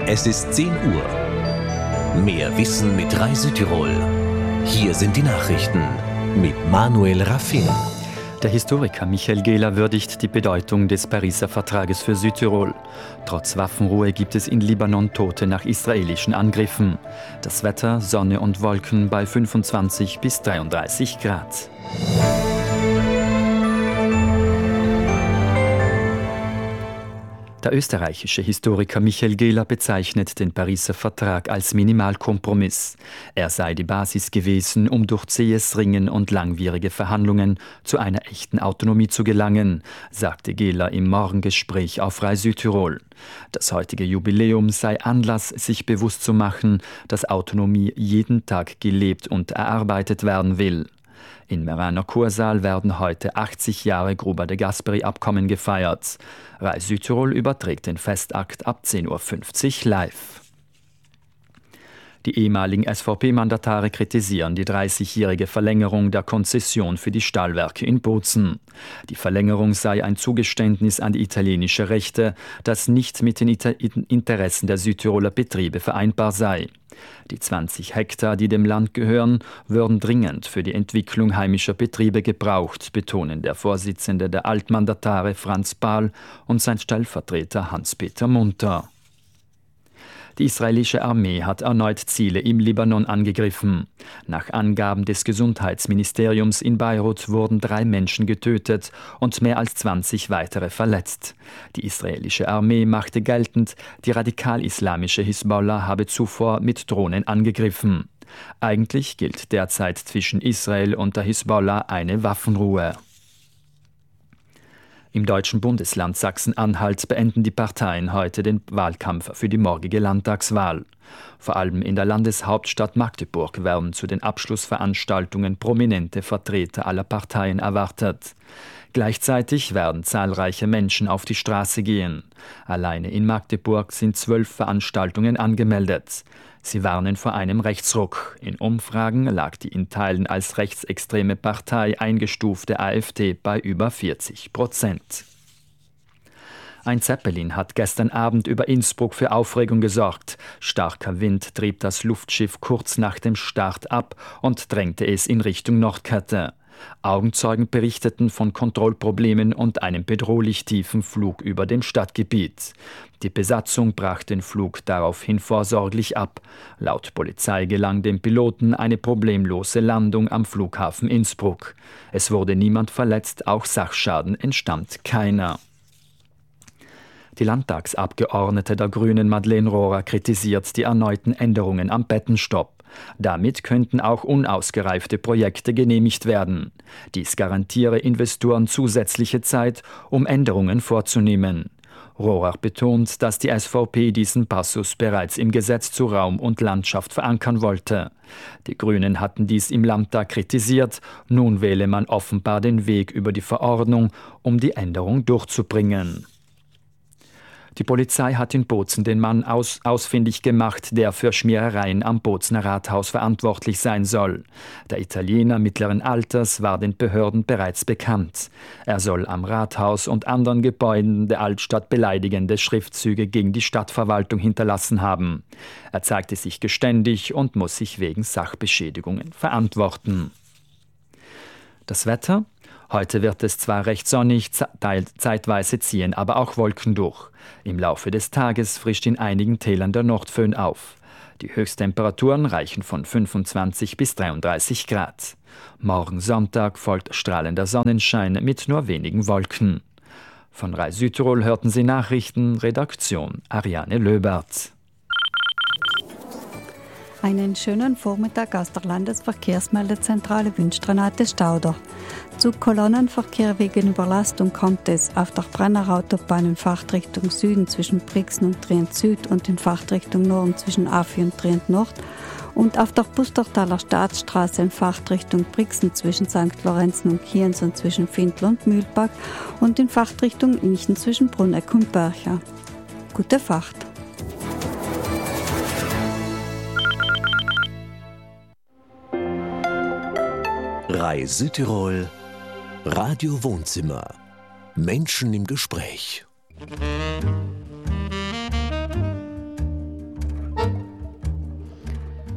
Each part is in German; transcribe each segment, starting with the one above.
Es ist 10 Uhr. Mehr Wissen mit Reisütirol. Hier sind die Nachrichten mit Manuel Raffin. Der Historiker Michael Gehler würdigt die Bedeutung des Pariser Vertrages für Südtirol. Trotz Waffenruhe gibt es in Libanon Tote nach israelischen Angriffen. Das Wetter, Sonne und Wolken bei 25 bis 33 Grad. Der österreichische Historiker Michael Gehler bezeichnet den Pariser Vertrag als Minimalkompromiss. Er sei die Basis gewesen, um durch zähes Ringen und langwierige Verhandlungen zu einer echten Autonomie zu gelangen, sagte Gehler im Morgengespräch auf Rai Südtirol. Das heutige Jubiläum sei Anlass, sich bewusst zu machen, dass Autonomie jeden Tag gelebt und erarbeitet werden will. In Meraner Kursaal werden heute 80 Jahre Gruber-de-Gasperi-Abkommen gefeiert. Rai Südtirol überträgt den Festakt ab 10.50 Uhr live. Die ehemaligen SVP-Mandatare kritisieren die 30-jährige Verlängerung der Konzession für die Stahlwerke in Bozen. Die Verlängerung sei ein Zugeständnis an die italienische Rechte, das nicht mit den Interessen der Südtiroler Betriebe vereinbar sei. Die 20 Hektar, die dem Land gehören, würden dringend für die Entwicklung heimischer Betriebe gebraucht, betonen der Vorsitzende der Altmandatare Franz Bahl und sein Stellvertreter Hans-Peter Munter. Die israelische Armee hat erneut Ziele im Libanon angegriffen. Nach Angaben des Gesundheitsministeriums in Beirut wurden 3 Menschen getötet und mehr als 20 weitere verletzt. Die israelische Armee machte geltend, die radikal-islamische Hisbollah habe zuvor mit Drohnen angegriffen. Eigentlich gilt derzeit zwischen Israel und der Hisbollah eine Waffenruhe. Im deutschen Bundesland Sachsen-Anhalt beenden die Parteien heute den Wahlkampf für die morgige Landtagswahl. Vor allem in der Landeshauptstadt Magdeburg werden zu den Abschlussveranstaltungen prominente Vertreter aller Parteien erwartet. Gleichzeitig werden zahlreiche Menschen auf die Straße gehen. Alleine in Magdeburg sind 12 Veranstaltungen angemeldet. Sie warnen vor einem Rechtsruck. In Umfragen lag die in Teilen als rechtsextreme Partei eingestufte AfD bei über 40%. Ein Zeppelin hat gestern Abend über Innsbruck für Aufregung gesorgt. Starker Wind trieb das Luftschiff kurz nach dem Start ab und drängte es in Richtung Nordkette. Augenzeugen berichteten von Kontrollproblemen und einem bedrohlich tiefen Flug über dem Stadtgebiet. Die Besatzung brach den Flug daraufhin vorsorglich ab. Laut Polizei gelang dem Piloten eine problemlose Landung am Flughafen Innsbruck. Es wurde niemand verletzt, auch Sachschaden entstand keiner. Die Landtagsabgeordnete der Grünen Madeleine Rohrer kritisiert die erneuten Änderungen am Bettenstopp. Damit könnten auch unausgereifte Projekte genehmigt werden. Dies garantiere Investoren zusätzliche Zeit, um Änderungen vorzunehmen. Rohrer betont, dass die SVP diesen Passus bereits im Gesetz zu Raum und Landschaft verankern wollte. Die Grünen hatten dies im Landtag kritisiert, nun wähle man offenbar den Weg über die Verordnung, um die Änderung durchzubringen. Die Polizei hat in Bozen den Mann ausfindig gemacht, der für Schmierereien am Bozener Rathaus verantwortlich sein soll. Der Italiener mittleren Alters war den Behörden bereits bekannt. Er soll am Rathaus und anderen Gebäuden der Altstadt beleidigende Schriftzüge gegen die Stadtverwaltung hinterlassen haben. Er zeigte sich geständig und muss sich wegen Sachbeschädigungen verantworten. Das Wetter? Heute wird es zwar recht sonnig, zeitweise ziehen aber auch Wolken durch. Im Laufe des Tages frischt in einigen Tälern der Nordföhn auf. Die Höchsttemperaturen reichen von 25 bis 33 Grad. Morgen Sonntag folgt strahlender Sonnenschein mit nur wenigen Wolken. Von Rai Südtirol hörten Sie Nachrichten, Redaktion Ariane Löbert. Einen schönen Vormittag aus der Landesverkehrsmeldezentrale wünscht Renate Stauder. Zu Kolonnenverkehr wegen Überlastung kommt es auf der Brenner-Autobahn in Fahrtrichtung Süden zwischen Brixen und Trient Süd und in Fahrtrichtung Norden zwischen Afi und Trient Nord und auf der Pustertaler Staatsstraße in Fahrtrichtung Brixen zwischen St. Lorenzen und Kienz und zwischen Findl und Mühlbach und in Fahrtrichtung Inchen zwischen Brunneck und Börcher. Gute Fahrt! Rai Südtirol, Radio Wohnzimmer, Menschen im Gespräch.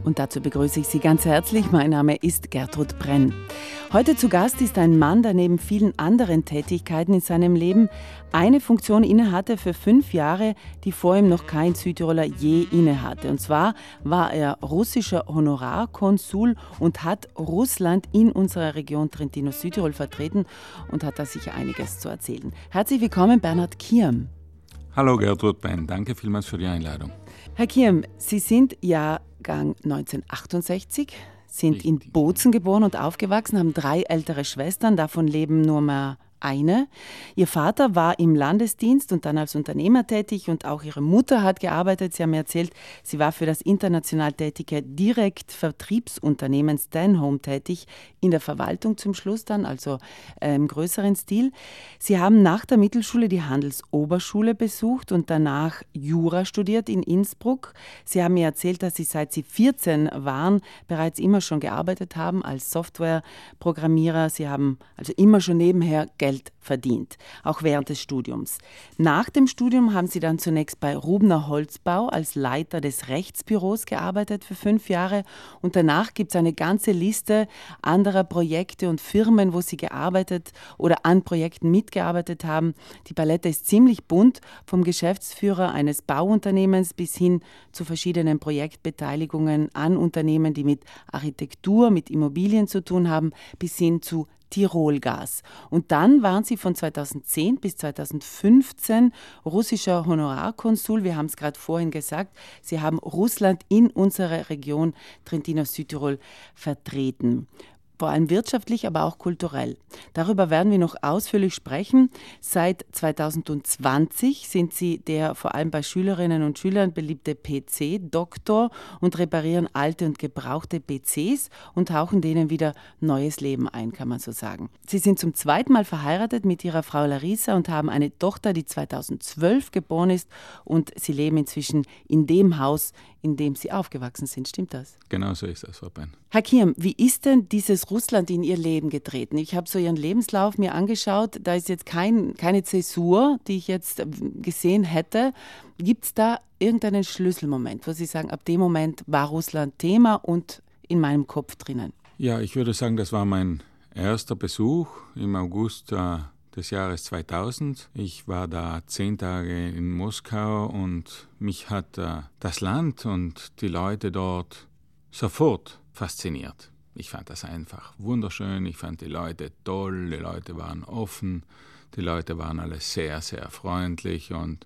Und dazu begrüße ich Sie ganz herzlich. Mein Name ist Gertrud Brenn. Heute zu Gast ist ein Mann, der neben vielen anderen Tätigkeiten in seinem Leben eine Funktion innehatte für 5 Jahre, die vor ihm noch kein Südtiroler je innehatte. Und zwar war er russischer Honorarkonsul und hat Russland in unserer Region Trentino-Südtirol vertreten und hat da sicher einiges zu erzählen. Herzlich willkommen, Bernhard Kirm. Hallo Gertrud Brenn, danke vielmals für die Einladung. Herr Kirm, Sie sind Jahrgang 1968, sind Richtig. in Bozen geboren und aufgewachsen, haben 3 ältere Schwestern, davon leben nur mehr eine. Ihr Vater war im Landesdienst und dann als Unternehmer tätig und auch ihre Mutter hat gearbeitet. Sie haben mir erzählt, sie war für das international tätige Direktvertriebsunternehmen Stanhome tätig, in der Verwaltung zum Schluss dann, also im größeren Stil. Sie haben nach der Mittelschule die Handelsoberschule besucht und danach Jura studiert in Innsbruck. Sie haben mir erzählt, dass Sie, seit Sie 14 waren, bereits immer schon gearbeitet haben als Softwareprogrammierer. Sie haben also immer schon nebenher Geld verdient, auch während des Studiums. Nach dem Studium haben Sie dann zunächst bei Rubner Holzbau als Leiter des Rechtsbüros gearbeitet für 5 Jahre und danach gibt es eine ganze Liste anderer Projekte und Firmen, wo Sie gearbeitet oder an Projekten mitgearbeitet haben. Die Palette ist ziemlich bunt, vom Geschäftsführer eines Bauunternehmens bis hin zu verschiedenen Projektbeteiligungen an Unternehmen, die mit Architektur, mit Immobilien zu tun haben, bis hin zu Tirolgas. Und dann waren Sie von 2010 bis 2015 russischer Honorarkonsul. Wir haben es gerade vorhin gesagt, Sie haben Russland in unserer Region Trentino-Südtirol vertreten. Vor allem wirtschaftlich, aber auch kulturell. Darüber werden wir noch ausführlich sprechen. Seit 2020 sind Sie der vor allem bei Schülerinnen und Schülern beliebte PC-Doktor und reparieren alte und gebrauchte PCs und hauchen denen wieder neues Leben ein, kann man so sagen. Sie sind zum 2. Mal verheiratet mit Ihrer Frau Larissa und haben eine Tochter, die 2012 geboren ist und Sie leben inzwischen in dem Haus, in dem Sie aufgewachsen sind. Stimmt das? Genau so ist das, Frau Brenn. Herr Kirm, wie ist denn dieses Russland in Ihr Leben getreten? Ich habe so Ihren Lebenslauf mir angeschaut, da ist jetzt keine Zäsur, die ich jetzt gesehen hätte. Gibt es da irgendeinen Schlüsselmoment, wo Sie sagen, ab dem Moment war Russland Thema und in meinem Kopf drinnen? Ja, ich würde sagen, das war mein erster Besuch im August des Jahres 2000. Ich war da 10 Tage in Moskau und mich hat das Land und die Leute dort sofort fasziniert. Ich fand das einfach wunderschön, ich fand die Leute toll, die Leute waren offen, die Leute waren alle sehr, sehr freundlich und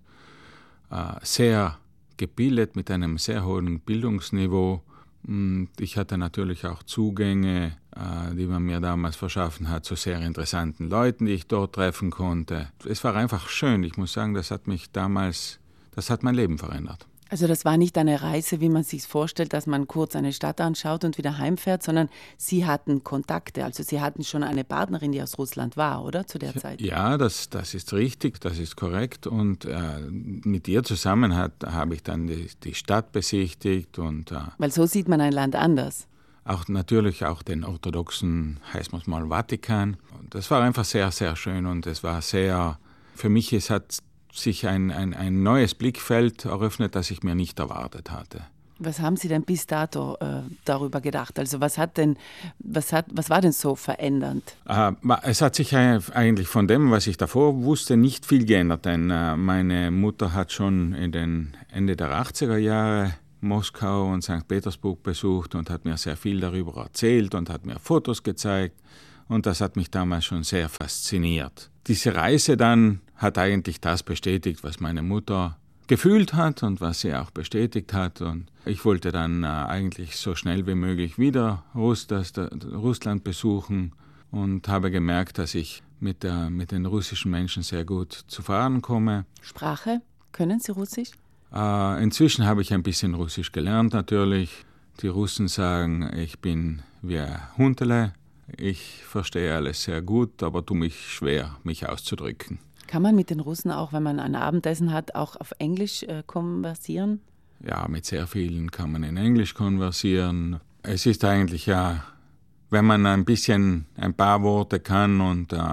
sehr gebildet mit einem sehr hohen Bildungsniveau. Ich hatte natürlich auch Zugänge, die man mir damals verschaffen hat, zu sehr interessanten Leuten, die ich dort treffen konnte. Es war einfach schön. Ich muss sagen, das hat mein Leben verändert. Also das war nicht eine Reise, wie man sich vorstellt, dass man kurz eine Stadt anschaut und wieder heimfährt, sondern Sie hatten Kontakte. Also Sie hatten schon eine Partnerin, die aus Russland war, oder, zu der Zeit? Ja, das ist richtig, das ist korrekt. Und mit ihr zusammen habe ich dann die Stadt besichtigt. Weil so sieht man ein Land anders. Natürlich auch den orthodoxen, heißt man es mal, Vatikan. Und das war einfach sehr, sehr schön und es war sehr, für mich, es hat sich ein neues Blickfeld eröffnet, das ich mir nicht erwartet hatte. Was haben Sie denn bis dato darüber gedacht? Also was war denn so verändernd? Es hat sich eigentlich von dem, was ich davor wusste, nicht viel geändert, denn meine Mutter hat schon in den Ende der 80er Jahre Moskau und St. Petersburg besucht und hat mir sehr viel darüber erzählt und hat mir Fotos gezeigt und das hat mich damals schon sehr fasziniert. Diese Reise dann hat eigentlich das bestätigt, was meine Mutter gefühlt hat und was sie auch bestätigt hat. Und ich wollte dann eigentlich so schnell wie möglich wieder Russland besuchen und habe gemerkt, dass ich mit den russischen Menschen sehr gut zu Fahren komme. Sprache? Können Sie Russisch? Inzwischen habe ich ein bisschen Russisch gelernt natürlich. Die Russen sagen, ich bin wie ein Huntele. Ich verstehe alles sehr gut, aber tue mich schwer, mich auszudrücken. Kann man mit den Russen auch, wenn man ein Abendessen hat, auch auf Englisch konversieren? Ja, mit sehr vielen kann man in Englisch konversieren. Es ist eigentlich wenn man ein paar Worte kann und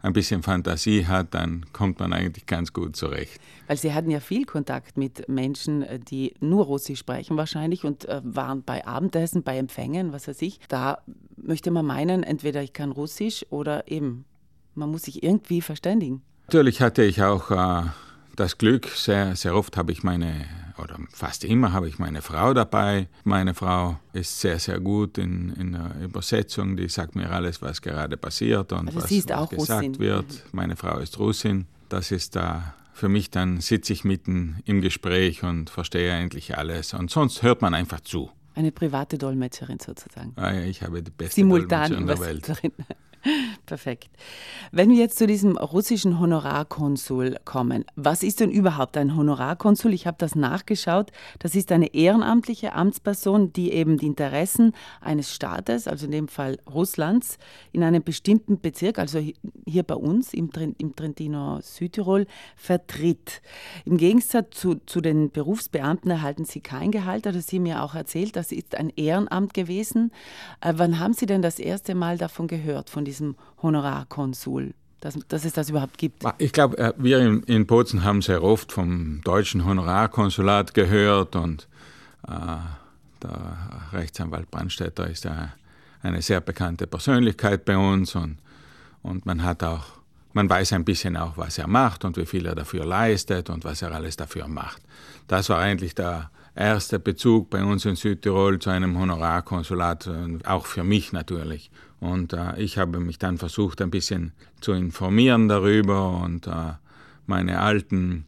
ein bisschen Fantasie hat, dann kommt man eigentlich ganz gut zurecht. Weil Sie hatten ja viel Kontakt mit Menschen, die nur Russisch sprechen wahrscheinlich und waren bei Abendessen, bei Empfängen, was weiß ich. Da möchte man meinen, entweder ich kann Russisch oder eben, man muss sich irgendwie verständigen. Natürlich hatte ich auch das Glück, sehr, sehr oft oder fast immer habe ich meine Frau dabei. Meine Frau ist sehr, sehr gut in der Übersetzung. Die sagt mir alles, was gerade passiert und also was auch gesagt Russin. wird. Meine Frau ist Russin. Das ist für mich, dann sitze ich mitten im Gespräch und verstehe eigentlich alles. Und sonst hört man einfach zu. Eine private Dolmetscherin sozusagen. Ich habe die beste simultan Dolmetscherin der Welt. Drin. Perfekt. Wenn wir jetzt zu diesem russischen Honorarkonsul kommen, was ist denn überhaupt ein Honorarkonsul? Ich habe das nachgeschaut. Das ist eine ehrenamtliche Amtsperson, die eben die Interessen eines Staates, also in dem Fall Russlands, in einem bestimmten Bezirk, also hier bei uns im Trentino Südtirol, vertritt. Im Gegensatz zu den Berufsbeamten erhalten sie kein Gehalt, das hat sie mir auch erzählt. Das ist ein Ehrenamt gewesen. Wann haben Sie denn das erste Mal davon gehört, von diesem Honorarkonsul, dass es das überhaupt gibt? Ich glaube, wir in Bozen haben sehr oft vom deutschen Honorarkonsulat gehört und der Rechtsanwalt Brandstätter ist eine sehr bekannte Persönlichkeit bei uns und man weiß ein bisschen auch, was er macht und wie viel er dafür leistet und was er alles dafür macht. Das war eigentlich der erste Bezug bei uns in Südtirol zu einem Honorarkonsulat, auch für mich natürlich. Und ich habe mich dann versucht, ein bisschen zu informieren darüber und meine alten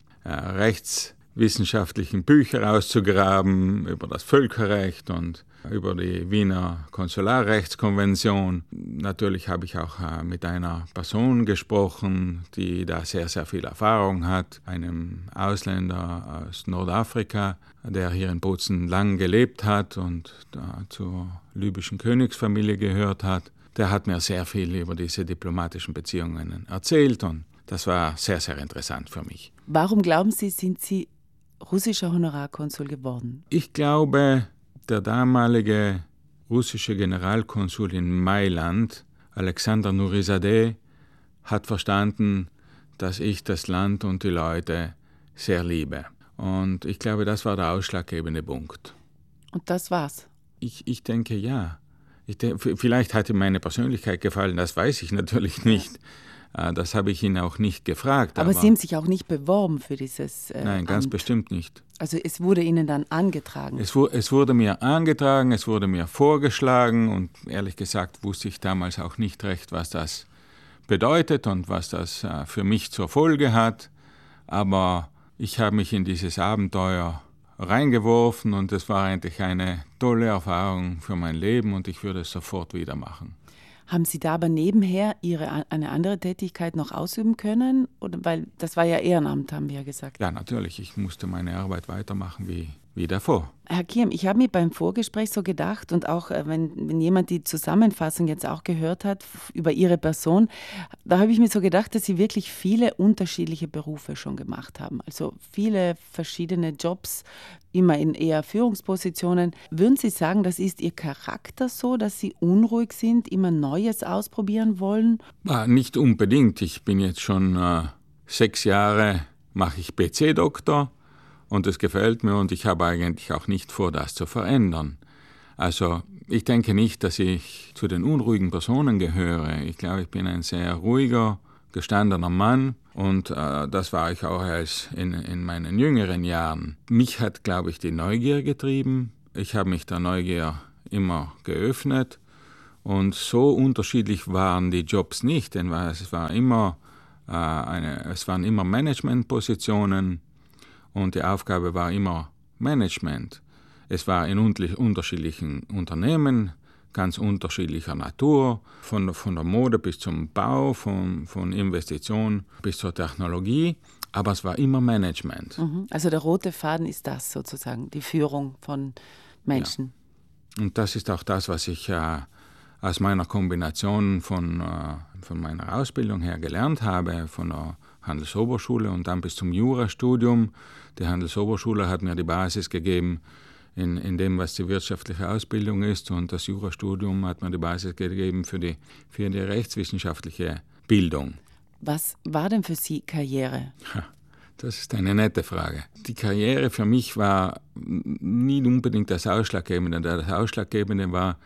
rechtswissenschaftlichen Bücher auszugraben über das Völkerrecht und über die Wiener Konsularrechtskonvention. Natürlich habe ich auch mit einer Person gesprochen, die da sehr, sehr viel Erfahrung hat, einem Ausländer aus Nordafrika, der hier in Bozen lang gelebt hat und zur libyschen Königsfamilie gehört hat. Der hat mir sehr viel über diese diplomatischen Beziehungen erzählt und das war sehr, sehr interessant für mich. Warum glauben Sie, sind Sie russischer Honorarkonsul geworden? Ich glaube, der damalige russische Generalkonsul in Mailand, Alexander Nurizadeh, hat verstanden, dass ich das Land und die Leute sehr liebe. Und ich glaube, das war der ausschlaggebende Punkt. Und das war's? Ich denke, ja. Vielleicht hat ihm meine Persönlichkeit gefallen, das weiß ich natürlich nicht. Das habe ich ihn auch nicht gefragt. Aber Sie haben sich auch nicht beworben für dieses Nein, ganz Amt. Bestimmt nicht. Also es wurde Ihnen dann angetragen? Es wurde mir angetragen, es wurde mir vorgeschlagen und ehrlich gesagt wusste ich damals auch nicht recht, was das bedeutet und was das für mich zur Folge hat. Aber ich habe mich in dieses Abenteuer reingeworfen und es war eigentlich eine tolle Erfahrung für mein Leben und ich würde es sofort wieder machen. Haben Sie da aber nebenher eine andere Tätigkeit noch ausüben können? Oder, weil das war ja Ehrenamt, haben wir ja gesagt. Ja, natürlich. Ich musste meine Arbeit weitermachen wie davor. Herr Kirm, ich habe mir beim Vorgespräch so gedacht und auch wenn jemand die Zusammenfassung jetzt auch gehört hat über Ihre Person, da habe ich mir so gedacht, dass Sie wirklich viele unterschiedliche Berufe schon gemacht haben. Also viele verschiedene Jobs, immer in eher Führungspositionen. Würden Sie sagen, das ist Ihr Charakter so, dass Sie unruhig sind, immer Neues ausprobieren wollen? Nicht unbedingt. Ich bin jetzt schon 6 Jahre, mache ich PC-Doktor. Und es gefällt mir und ich habe eigentlich auch nicht vor, das zu verändern. Also ich denke nicht, dass ich zu den unruhigen Personen gehöre. Ich glaube, ich bin ein sehr ruhiger, gestandener Mann und das war ich auch in meinen jüngeren Jahren. Mich hat, glaube ich, die Neugier getrieben. Ich habe mich der Neugier immer geöffnet und so unterschiedlich waren die Jobs nicht, denn es waren immer Managementpositionen. Und die Aufgabe war immer Management. Es war in unterschiedlichen Unternehmen, ganz unterschiedlicher Natur, von der Mode bis zum Bau, von Investition bis zur Technologie. Aber es war immer Management. Also der rote Faden ist das sozusagen, die Führung von Menschen. Ja. Und das ist auch das, was ich aus meiner Kombination von meiner Ausbildung her gelernt habe, von der Handelsoberschule und dann bis zum Jurastudium. Die Handelsoberschule hat mir die Basis gegeben in dem, was die wirtschaftliche Ausbildung ist und das Jurastudium hat mir die Basis gegeben für die rechtswissenschaftliche Bildung. Was war denn für Sie Karriere? Das ist eine nette Frage. Die Karriere für mich war nie unbedingt das Ausschlaggebende. Das Ausschlaggebende war,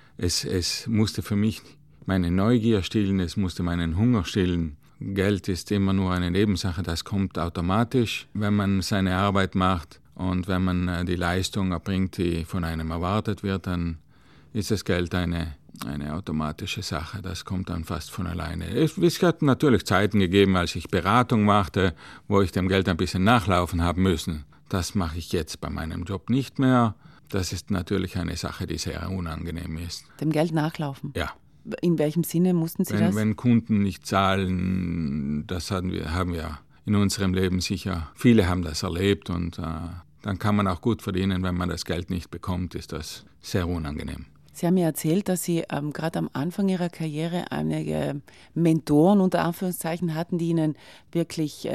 es musste für mich meine Neugier stillen, es musste meinen Hunger stillen. Geld ist immer nur eine Nebensache, das kommt automatisch, wenn man seine Arbeit macht. Und wenn man die Leistung erbringt, die von einem erwartet wird, dann ist das Geld eine automatische Sache. Das kommt dann fast von alleine. Es hat natürlich Zeiten gegeben, als ich Beratung machte, wo ich dem Geld ein bisschen nachlaufen habe müssen. Das mache ich jetzt bei meinem Job nicht mehr. Das ist natürlich eine Sache, die sehr unangenehm ist. Dem Geld nachlaufen? Ja. In welchem Sinne mussten Sie das? Wenn Kunden nicht zahlen, das haben wir in unserem Leben sicher. Viele haben das erlebt und dann kann man auch gut verdienen. Wenn man das Geld nicht bekommt, ist das sehr unangenehm. Sie haben mir erzählt, dass Sie gerade am Anfang Ihrer Karriere einige Mentoren unter Anführungszeichen hatten, die Ihnen wirklich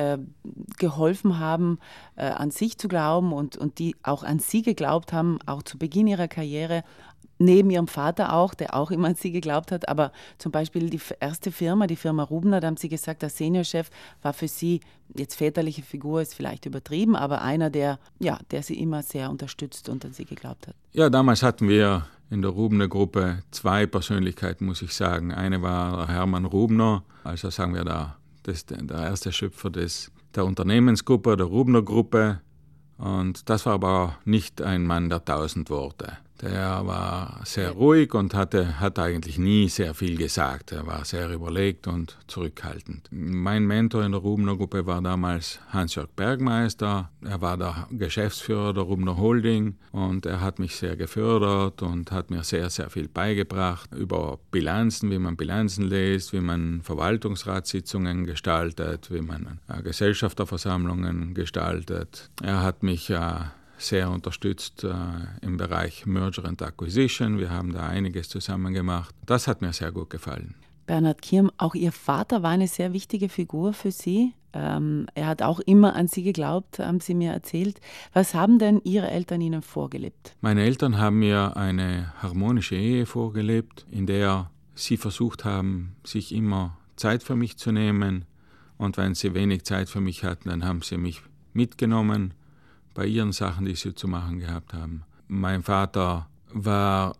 geholfen haben, an sich zu glauben und die auch an Sie geglaubt haben, auch zu Beginn Ihrer Karriere. Neben Ihrem Vater auch, der auch immer an Sie geglaubt hat. Aber zum Beispiel die erste Firma, die Firma Rubner, da haben Sie gesagt, der Seniorchef war für Sie, jetzt väterliche Figur ist vielleicht übertrieben, aber einer, der Sie immer sehr unterstützt und an Sie geglaubt hat. Ja, damals hatten wir in der Rubner-Gruppe 2 Persönlichkeiten, muss ich sagen. Eine war Hermann Rubner, also sagen wir der erste Schöpfer der Unternehmensgruppe, der Rubner-Gruppe. Und das war aber nicht ein Mann der 1000 Worte. Der war sehr ruhig und hat eigentlich nie sehr viel gesagt. Er war sehr überlegt und zurückhaltend. Mein Mentor in der Rubner Gruppe war damals Hans-Jörg Bergmeister. Er war der Geschäftsführer der Rubner Holding und er hat mich sehr gefördert und hat mir sehr, sehr viel beigebracht über Bilanzen, wie man Bilanzen liest, wie man Verwaltungsratssitzungen gestaltet, wie man Gesellschafterversammlungen gestaltet. Er hat mich sehr unterstützt im Bereich Merger and Acquisition. Wir haben da einiges zusammen gemacht. Das hat mir sehr gut gefallen. Bernhard Kirm, auch Ihr Vater war eine sehr wichtige Figur für Sie. Er hat auch immer an Sie geglaubt, haben Sie mir erzählt. Was haben denn Ihre Eltern Ihnen vorgelebt? Meine Eltern haben mir eine harmonische Ehe vorgelebt, in der sie versucht haben, sich immer Zeit für mich zu nehmen. Und wenn sie wenig Zeit für mich hatten, dann haben sie mich mitgenommen bei ihren Sachen, die sie zu machen gehabt haben. Mein Vater war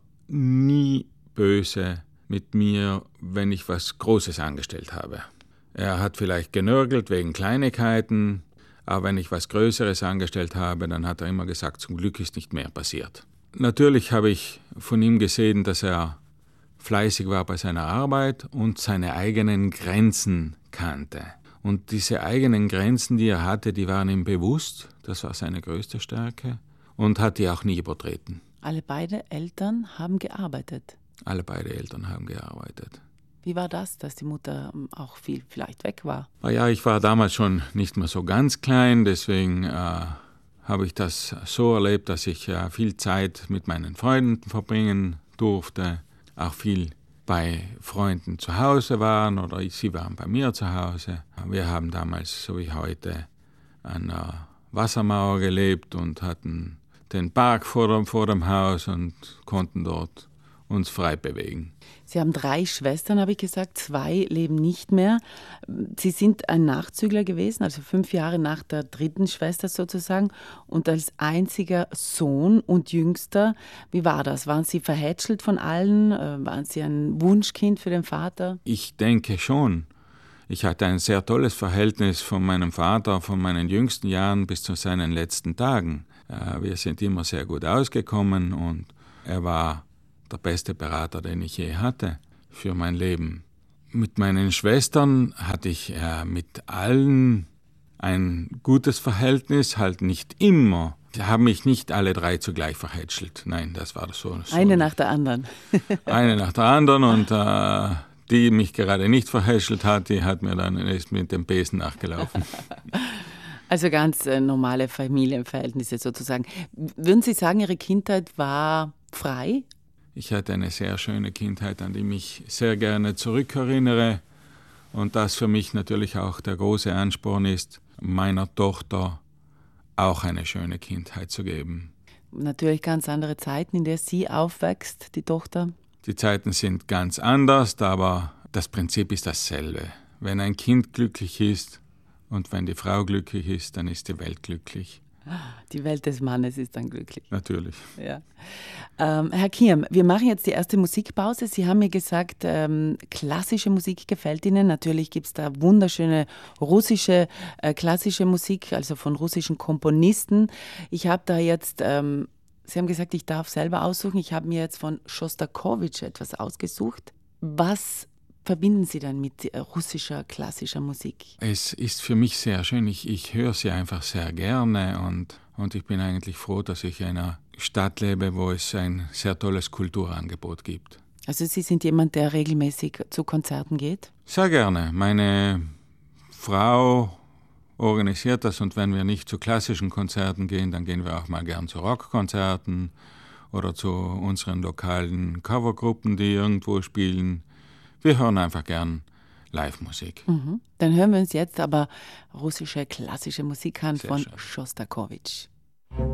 nie böse mit mir, wenn ich was Großes angestellt habe. Er hat vielleicht genörgelt wegen Kleinigkeiten, aber wenn ich was Größeres angestellt habe, dann hat er immer gesagt, zum Glück ist nicht mehr passiert. Natürlich habe ich von ihm gesehen, dass er fleißig war bei seiner Arbeit und seine eigenen Grenzen kannte. Und diese eigenen Grenzen, die er hatte, die waren ihm bewusst. Das war seine größte Stärke und hat die auch nie übertreten. Alle beide Eltern haben gearbeitet? Alle beide Eltern haben gearbeitet. Wie war das, dass die Mutter auch viel vielleicht weg war? Ja, ich war damals schon nicht mehr so ganz klein, deswegen habe ich das so erlebt, dass ich viel Zeit mit meinen Freunden verbringen durfte, auch viel bei Freunden zu Hause waren oder sie waren bei mir zu Hause. Wir haben damals, so wie heute, an der Wassermauer gelebt und hatten den Park vor dem Haus und konnten dort uns frei bewegen. Sie haben 3 Schwestern, habe ich gesagt, 2 leben nicht mehr. Sie sind ein Nachzügler gewesen, also 5 Jahre nach der 3. Schwester sozusagen und als einziger Sohn und Jüngster. Wie war das? Waren Sie verhätschelt von allen? Waren Sie ein Wunschkind für den Vater? Ich denke schon. Ich hatte ein sehr tolles Verhältnis von meinem Vater, von meinen jüngsten Jahren bis zu seinen letzten Tagen. Wir sind immer sehr gut ausgekommen und er war der beste Berater, den ich je hatte für mein Leben. Mit meinen Schwestern hatte ich mit allen ein gutes Verhältnis, halt nicht immer. Sie haben mich nicht alle 3 zugleich verhätschelt. Nein, das war so. Eine nach der anderen. Eine nach der anderen und die mich gerade nicht verhätschelt hat, die hat mir dann erst mit dem Besen nachgelaufen. Also ganz normale Familienverhältnisse sozusagen. Würden Sie sagen, Ihre Kindheit war frei? Ich hatte eine sehr schöne Kindheit, an die ich mich sehr gerne zurückerinnere und das für mich natürlich auch der große Ansporn ist, meiner Tochter auch eine schöne Kindheit zu geben. Natürlich ganz andere Zeiten, in der sie aufwächst, die Tochter. Die Zeiten sind ganz anders, aber das Prinzip ist dasselbe. wenn ein Kind glücklich ist und wenn die Frau glücklich ist, dann ist die Welt glücklich. Die Welt des Mannes ist dann glücklich. Natürlich. Ja. Herr Kirm, wir machen jetzt die erste Musikpause. Sie haben mir gesagt, klassische Musik gefällt Ihnen. Natürlich gibt es da wunderschöne russische klassische Musik, also von russischen Komponisten. Ich habe da jetzt, Sie haben gesagt, ich darf selber aussuchen. Ich habe mir jetzt von Schostakowitsch etwas ausgesucht. Was verbinden Sie dann mit russischer klassischer Musik? Es ist für mich sehr schön. Ich höre sie einfach sehr gerne und ich bin eigentlich froh, dass ich in einer Stadt lebe, wo es ein sehr tolles Kulturangebot gibt. Also Sie sind jemand, der regelmäßig zu Konzerten geht? Sehr gerne. Meine Frau organisiert das und wenn wir nicht zu klassischen Konzerten gehen, dann gehen wir auch mal gern zu Rockkonzerten oder zu unseren lokalen Covergruppen, die irgendwo spielen. Wir hören einfach gern Live-Musik. Dann hören wir uns jetzt aber russische klassische Musik an von schön. Schostakowitsch.